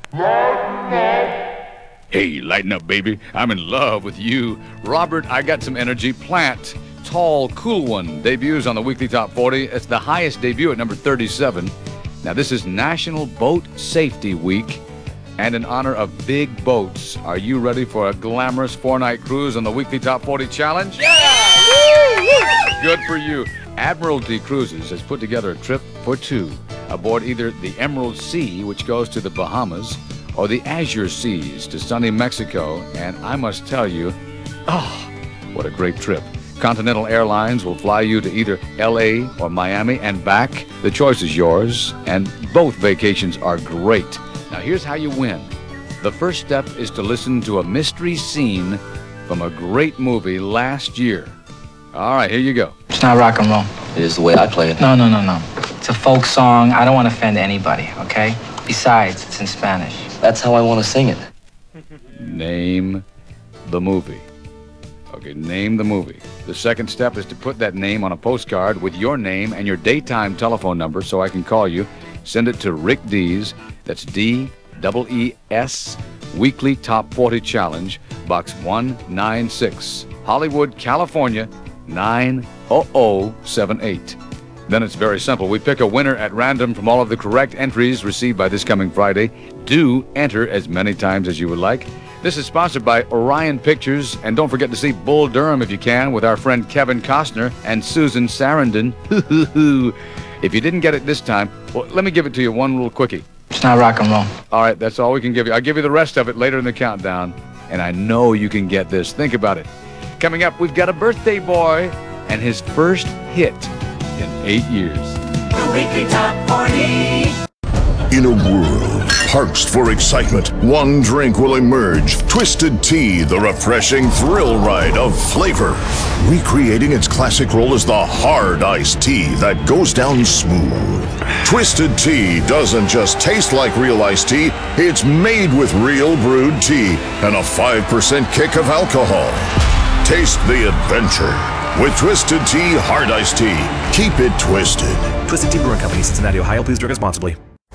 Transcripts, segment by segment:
Hey, lighten up, baby. I'm in love with you. Robert, I got some energy. Plant, Tall, Cool One, debuts on the Weekly Top 40. It's the highest debut at number 37. Now, this is National Boat Safety Week, and in honor of big boats, are you ready for a glamorous 4-night cruise on the Weekly Top 40 Challenge? Yeah! Good for you. Admiralty Cruises has put together a trip for two aboard either the Emerald Sea, which goes to the Bahamas, or the Azure Seas to sunny Mexico. And I must tell you, what a great trip. Continental Airlines will fly you to either LA or Miami and back. The choice is yours, and both vacations are great. Now here's how you win. The first step is to listen to a mystery scene from a great movie last year. All right, here you go. It's not rock and roll. It is the way I play it. No. It's a folk song. I don't want to offend anybody, okay? Besides, it's in Spanish. That's how I want to sing it. Name the movie. Okay, name the movie. The second step is to put that name on a postcard with your name and your daytime telephone number so I can call you. Send it to Rick Dees. That's D-E-E-S, Weekly Top 40 Challenge, Box 196, Hollywood, California, 90078. Then it's very simple. We pick a winner at random from all of the correct entries received by this coming Friday. Do enter as many times as you would like. This is sponsored by Orion Pictures, and don't forget to see Bull Durham if you can with our friend Kevin Costner and Susan Sarandon. If you didn't get it this time, well, let me give it to you one little quickie. It's not rock and roll. All right, that's all we can give you. I'll give you the rest of it later in the countdown, and I know you can get this. Think about it. Coming up, we've got a birthday boy and his first hit in 8 years. The Weekly Top 40. In a world parched for excitement, one drink will emerge. Twisted Tea, the refreshing thrill ride of flavor. Recreating its classic role as the hard iced tea that goes down smooth. Twisted Tea doesn't just taste like real iced tea, it's made with real brewed tea and a 5% kick of alcohol. Taste the adventure with Twisted Tea Hard Iced Tea. Keep it twisted. Twisted Tea Brewing Company, Cincinnati, Ohio. Please drink responsibly.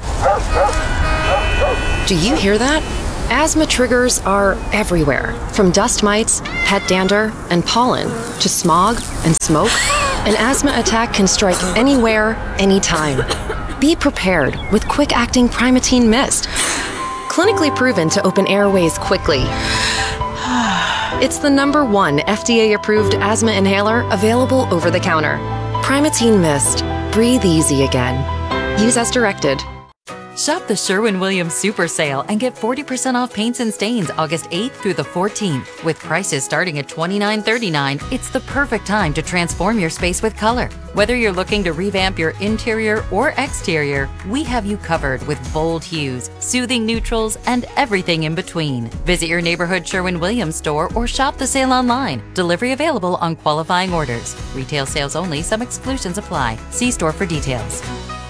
Do you hear that? Asthma triggers are everywhere, from dust mites, pet dander, and pollen, to smog and smoke. An asthma attack can strike anywhere, anytime. Be prepared with quick-acting Primatene Mist. Clinically proven to open airways quickly. It's the #1 FDA-approved asthma inhaler available over the counter. Primatene Mist. Breathe easy again. Use as directed. Shop the Sherwin-Williams Super Sale and get 40% off paints and stains August 8th through the 14th. With prices starting at $29.39, it's the perfect time to transform your space with color. Whether you're looking to revamp your interior or exterior, we have you covered with bold hues, soothing neutrals, and everything in between. Visit your neighborhood Sherwin-Williams store or shop the sale online. Delivery available on qualifying orders. Retail sales only. Some exclusions apply. See store for details.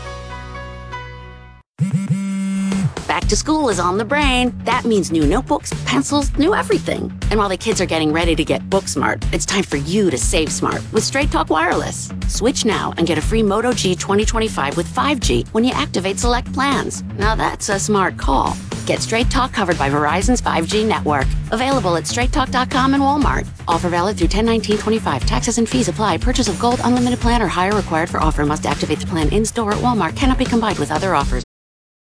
Back to school is on the brain. That means new notebooks, pencils, new everything. And while the kids are getting ready to get book smart, it's time for you to save smart with Straight Talk Wireless. Switch now and get a free Moto G 2025 with 5G when you activate select plans. Now that's a smart call. Get Straight Talk covered by Verizon's 5G network. Available at straighttalk.com and Walmart. Offer valid through 10/19/25. Taxes and fees apply. Purchase of Gold Unlimited plan or higher required for offer. Must activate the plan in-store at Walmart. Cannot be combined with other offers.